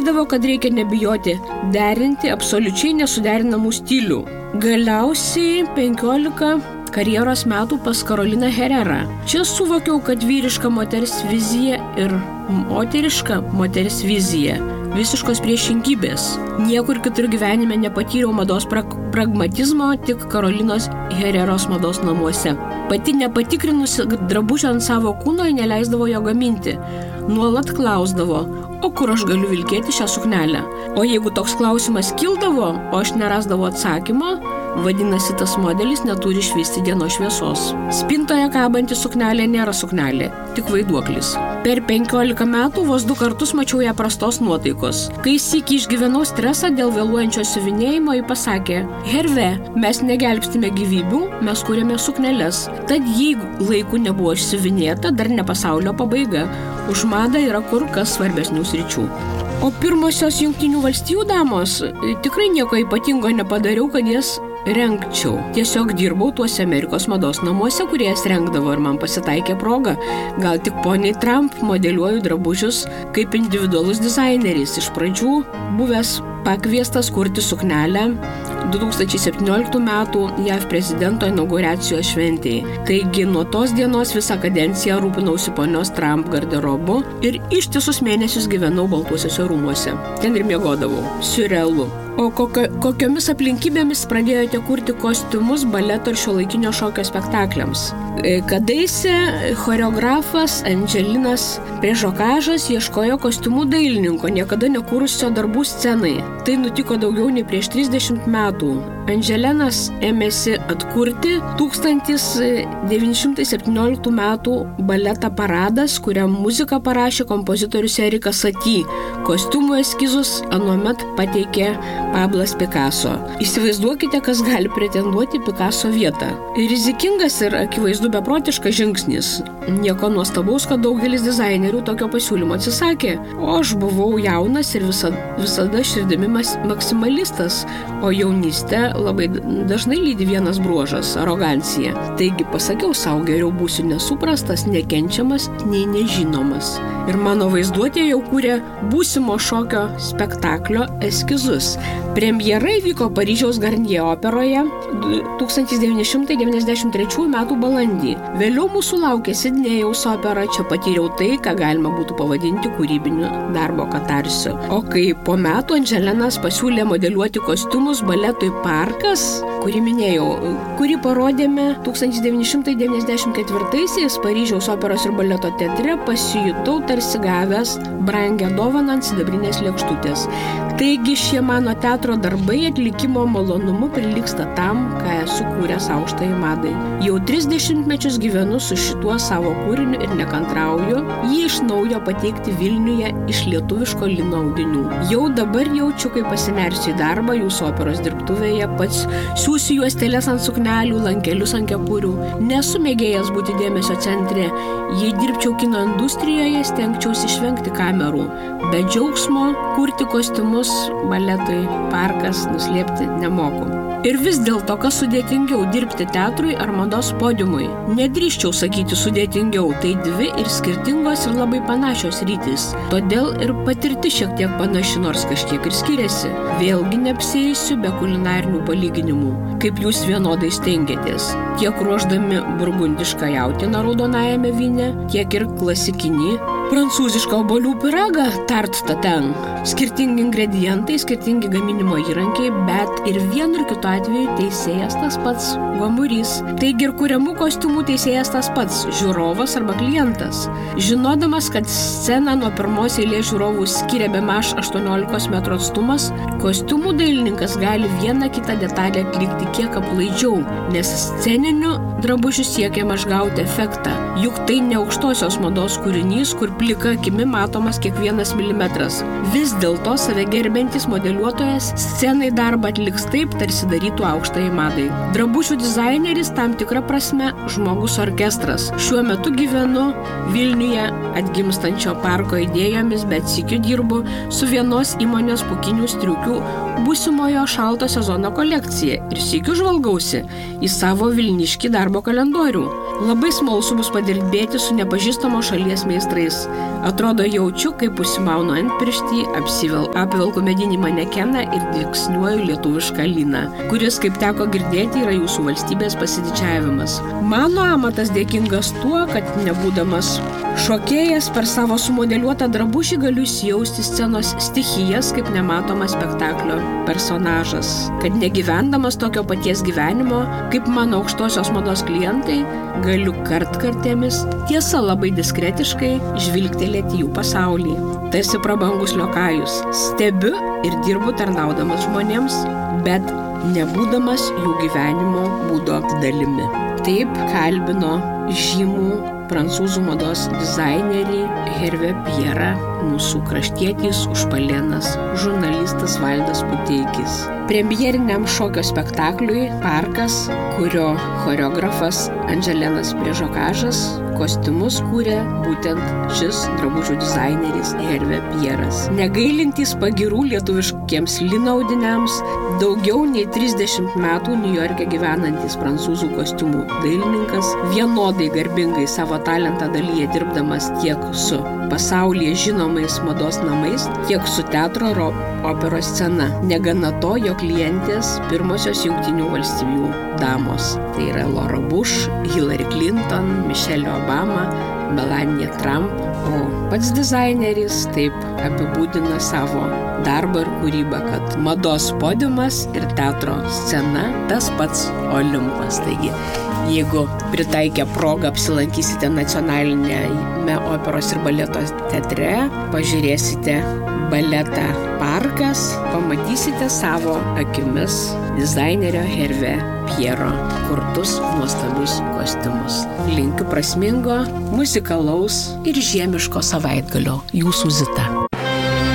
sakydavo, kad reikia nebijoti derinti absoliučiai nesuderinamų stilių. Galiausiai 15 karjeros metų pas Karoliną Herrerą. Čia suvokiau, kad vyriška moters vizija ir moteriška moters vizija visiškos priešingybės. Niekur kitur gyvenime nepatyriau mados pragmatizmo, tik Karolinos Herreros mados namuose. Pati nepatikrinusi drabužio ant savo kūno neleisdavo jo gaminti. Nuolat klausdavo, o kur aš galiu vilkėti šią suknelę? O jeigu toks klausimas kildavo, o aš nerasdavo atsakymą, vadinasi, tas modelis neturi šviesti dienos šviesos. Spintoje kabanti suknelė nėra suknelė, tik vaiduoklis. Per 15 metų vos 2 kartus mačiau ją prastos nuotaikos. Kai sykį išgyvenau stresą dėl vėluojančio siuvinėjimo, ji pasakė: Herve, mes negelbstime gyvybių, mes kūrėme sukneles. Tad jeigu laiku nebuvo išsiuvinėta, dar ne pasaulio pabaiga. Už madą yra kur kas svarbesnių sričių. O pirmosios Jungtinių valstijų damos tikrai nieko ypatingo nepadariau, kad jas rengčiau. Tiesiog dirbau tuose Amerikos mados namuose, kurie jas rengdavo ir man pasitaikė proga. Gal tik poniai Trump modeliuoju drabužius kaip individualus dizaineris. Iš pradžių buvęs pakviestas kurti suknelę 2017 metų JAV prezidento inauguracijos šventėje. Taigi nuo tos dienos visą kadenciją rūpinausi ponios Trump garderobu ir ištisus mėnesius gyvenau Baltuosiuose rūmuose. Ten ir miegodavau. Siurrealu. O kokiomis aplinkybėmis pradėjote kurti kostiumus baleto ir šiuolaikinio šokio spektakliams? Kadaise choreografas Andželinas Prežokažas ieškojo kostiumų dailininko, niekada nekūrusio darbų scenai. Tai nutiko daugiau nei prieš 30 metų. Andželinas ėmėsi atkurti 1917 metų baletą Paradas, kuriam muziką parašė kompozitorius Erikas Satie. Kostiumų eskizus anuomet pateikė Pablas Picasso. Įsivaizduokite, kas gali pretenduoti Picasso vietą. Rizikingas ir akivaizdu beprotiškas žingsnis. Nieko nuostabaus, kad daugelis dizainerių tokio pasiūlymo atsisakė. O aš buvau jaunas ir visada širdimi maksimalistas, o jaunystę labai dažnai lydi vienas bruožas – arogancija. Taigi pasakiau sau, geriau būsiu nesuprastas, nekenčiamas, nei nežinomas. Ir mano vaizduotė jau kūrė būsimo šokio spektaklio eskizus. Premjera įvyko Paryžiaus Garnier operoje 1993 m. balandį. Vėliau mūsų laukė Sidnėjaus opera, čia patyriau tai, ką galima būtų pavadinti kūrybiniu darbo katarsiu. O kai po metų Andželinas pasiūlė modeliuoti kostiumus baletui Parkas, kurį parodėme 1994-aisiais Paryžiaus operos ir baleto teatre, pasijutau tarsi gavęs brangią dovaną ant sidabrinės lėkštutės. Taigi šie mano teatro darbai atlikimo malonumu prilygsta tam, ką esu kūręs aukštajai madai. Jau 30 mečius gyvenu su šituo savo kūriniu ir nekantrauju jį iš naujo pateikti Vilniuje iš lietuviško lino audinių. Jau dabar jaučiu, kai pasinersiu į darbą jūsų operos dirbtuvėje, pats siūsiu juostelės ant suknelių, lankelius ant kepurių. Nesu mėgėjęs būti dėmesio centre. Jei dirbčiau kino industrijoje, stengčiausi išvengti kamerų. Be džiaugsmo kurti kostiumus baletui Parkas nuslėpti nemoku. Ir vis dėlto, kas sudėtingiau dirbti teatrui ar mados podiumui? Nedrįsčiau sakyti sudėtingiau, tai dvi ir skirtingos ir labai panašios rytis. Todėl ir patirti šiek tiek panaši, nors kažkiek ir skiriasi. Vėlgi neapsieisiu be kulinarinių palyginimų. Kaip jūs vienodai stengiatės, tiek ruošdami burgundišką jautieną raudonajame vyne, tiek ir klasikinį prancūzišką obuolių pyragą tart tatin. Skirtingi ingredientai, skirtingi gaminimo įrankiai, bet ir vienu ir kitu atveju teisėjas tas pats – gomurys. Taigi ir kuriamų kostiumų teisėjas tas pats – žiūrovas arba klientas. Žinodamas, kad sceną nuo pirmos eilės žiūrovų skiria bemaž 18 metrų atstumas, kostiumų dailininkas gali vieną kitą detalę atlikti kiek aplaidžiau, nes sceniniu drabužiu siekiama išgauti efektą. Juk tai ne aukštosios mados kūrinys, kur plika akimi matomas kiekvienas milimetras. Vis dėlto save gerbiantis modeliuotojas scenai darbą atliks taip, tarsi darytų aukštajai madai. Drabužių dizaineris tam tikra prasme žmogus orkestras. Šiuo metu gyvenu Vilniuje atgimstančio parko idėjomis, bet sykiu dirbu su vienos įmonės Pūkinių striukių būsimojo šalto sezono kolekcija ir sykiu žvalgausi į savo vilniškį darbo kalendorių. Labai smalsu bus padirbėti su nepažįstamos šalies meistrais. Atrodo, jaučiu, kaip užsimaunu ant pirštį, apvilku medinį manekeną ir dygsniuoju lietuvišką lyną, kuris, kaip teko girdėti, yra jūsų valstybės pasididžiavimas. Mano amatas dėkingas tuo, kad nebūdamas šokėjas per savo sumodeliuotą drabužį galiu įsijausti scenos stichijas kaip nematomas spektaklio personažas, kad negyvendamas tokio paties gyvenimo, kaip mano aukštosios mados klientai, galiu kartkartėmis, tiesa labai diskretiškai, žvilgtelėti jų pasaulį. Tarsi prabangus liokajus. Stebiu ir dirbu tarnaudamas žmonėms, bet nebūdamas jų gyvenimo būdo dalimi. Taip kalbino žymų prancūzų mados dizainerį Hervé Pierrą, mūsų kraštietis užpalėnas žurnalistas Valdas Puteikis. Premjeriniam šokio spektakliui Parkas, kurio choreografas Andželenas Priežokažas, kostiumus kūrė būtent šis drabužių dizaineris Hervé Pierras. Negailintys pagirų lietuviškiems lino audiniams, daugiau nei 30 metų Niujorke gyvenantis prancūzų kostiumų dailininkas, vienodai garbingai savo talentą dalyje dirbdamas tiek su pasaulyje žinomais mados namais, tiek su teatro operos scena. Negana to, jo klientės pirmosios Jungtinių valstybių damos. Tai yra Laura Bush, Hillary Clinton, Michelle Obama, Melania Trump, o pats dizaineris taip apibūdina savo darbą ir kūrybą, kad mados podiumas ir teatro scena tas pats Olimpas. Taigi, jeigu pritaikę progą apsilankysite Nacionalinėme operos ir baleto teatre, pažiūrėsite baletą Parkas, pamatysite savo akimis dizainerio Hervé Pierro kurtus nuostabius kostiumus. Linkiu prasmingo, muzikalaus ir žiemiško savaitgalio. Jūsų Zita.